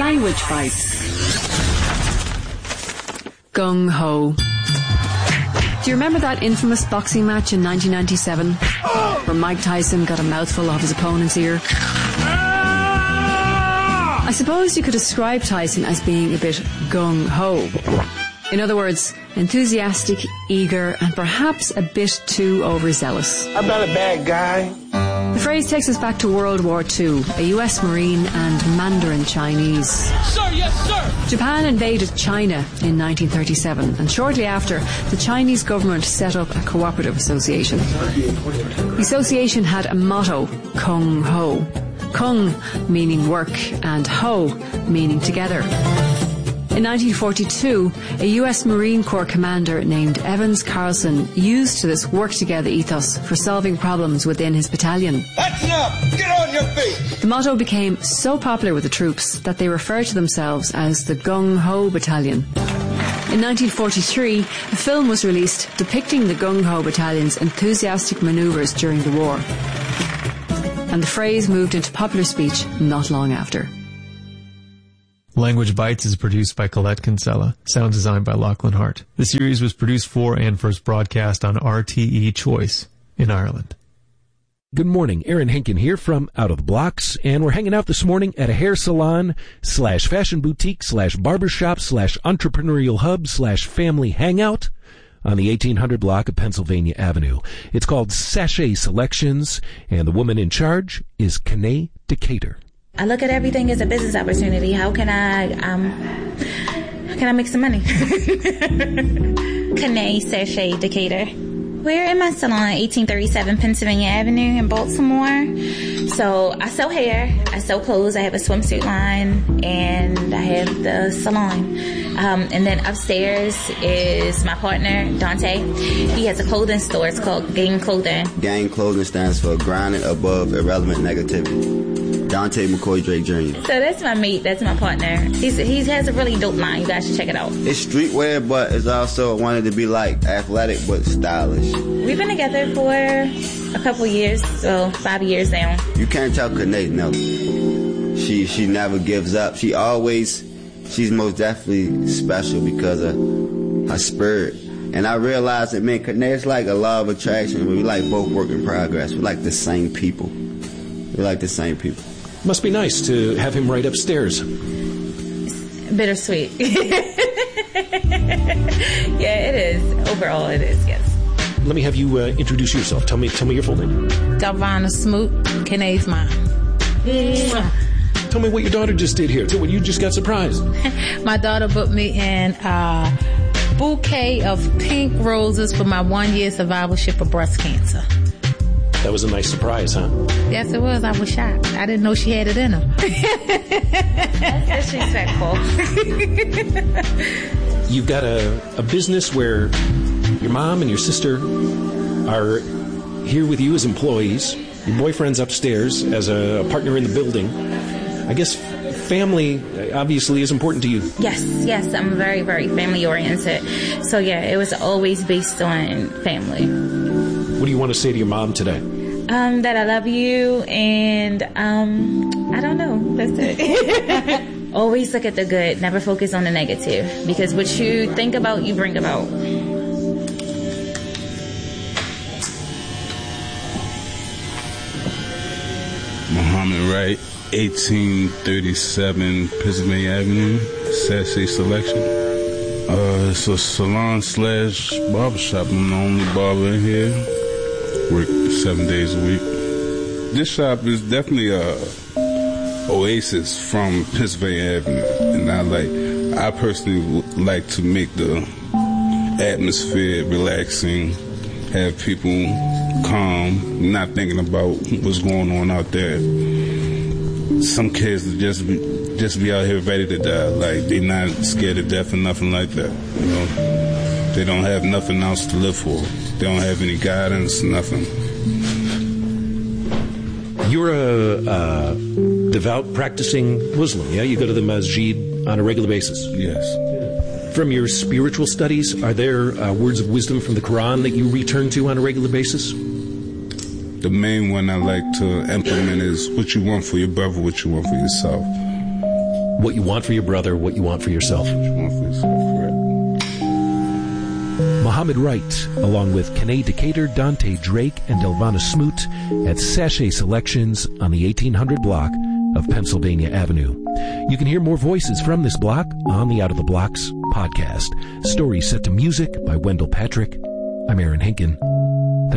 Language Bites. Gung Ho. Do you remember that infamous boxing match in 1997 where Mike Tyson got a mouthful off his opponent's ear? I suppose you could describe Tyson as being a bit gung-ho. In other words, enthusiastic, eager, and perhaps a bit too overzealous. I'm not a bad guy. The phrase takes us back to World War II, a US Marine and Mandarin Chinese. Sir, yes, sir! Japan invaded China in 1937, and shortly after, the Chinese government set up a cooperative association. The association had a motto, Kung Ho. Kung meaning work and Ho meaning together. In 1942, a US Marine Corps commander named Evans Carlson used this work-together ethos for solving problems within his battalion. That's enough! Get on your feet! The motto became so popular with the troops that they referred to themselves as the Gung Ho Battalion. In 1943, a film was released depicting the Gung Ho Battalion's enthusiastic manoeuvres during the war. And the phrase moved into popular speech not long after. Language Bites is produced by Colette Kinsella. Sound designed by Lachlan Hart. The series was produced for and first broadcast on RTE Choice in Ireland. Good morning. Aaron Henkin here from Out of the Blocks, and we're hanging out this morning at a hair salon / fashion boutique / barbershop / entrepreneurial hub / family hangout on the 1800 block of Pennsylvania Avenue. It's called Sachet Selections, and the woman in charge is Kanae Decatur. I look at everything as a business opportunity. How can I make some money? Kanae Sachet Decatur. We're in my salon, 1837 Pennsylvania Avenue in Baltimore. So I sell hair, I sell clothes, I have a swimsuit line, and I have the salon. And then upstairs is my partner, Dante. He has a clothing store. It's called Gang Clothing. Gang Clothing stands for Grinding Above Irrelevant Negativity. Dante McCoy Drake Jr. So that's my mate. That's my partner. He has a really dope line. You guys should check it out. It's streetwear, but it's also wanted to be like athletic but stylish. We've been together for a couple years, so 5 years now. You can't tell Kanae no. She never gives up. She's most definitely special because of her spirit. And I realized that, man, Kanae is like a law of attraction. We like both work in progress. We're like the same people. We like the same people. Must be nice to have him right upstairs. It's bittersweet. Yeah, it is. Overall, it is, yes. Let me have you introduce yourself. Tell me your full name. Delvana Smoot, Kanae's mom. Tell me what your daughter just did here. Tell me you just got surprised. My daughter put me in a bouquet of pink roses for my 1-year survivorship of breast cancer. That was a nice surprise, huh? Yes, it was. I was shocked. I didn't know she had it in her. That's disrespectful. You've got a business where your mom and your sister are here with you as employees. Your boyfriend's upstairs as a partner in the building. I guess family obviously is important to you. Yes. I'm very, very family oriented. So yeah, it was always based on family. What do you want to say to your mom today? That I love you, and I don't know. That's it. Always look at the good. Never focus on the negative, because what you think about, you bring about. Muhammad Wright, 1837 Pennsylvania Avenue, Sachet Selection. It's a salon / barbershop. I'm the only barber in here. Work 7 days a week. This shop is definitely a oasis from Pennsylvania Avenue, and I personally like to make the atmosphere relaxing, have people calm, not thinking about what's going on out there. Some kids just be out here ready to die, like they're not scared to death or nothing like that. You know, they don't have nothing else to live for. They don't have any guidance, nothing. You're a devout, practicing Muslim, yeah? You go to the masjid on a regular basis? Yes. From your spiritual studies, are there words of wisdom from the Quran that you return to on a regular basis? The main one I like to implement is what you want for your brother, what you want for yourself. What you want for your brother, what you want for yourself. What you want for yourself, correct. Muhammad Wright, along with Kanae Decatur, Dante Drake, and Delvana Smoot at Sachet Selections on the 1800 block of Pennsylvania Avenue. You can hear more voices from this block on the Out of the Blocks podcast. Stories set to music by Wendell Patrick. I'm Aaron Hinken.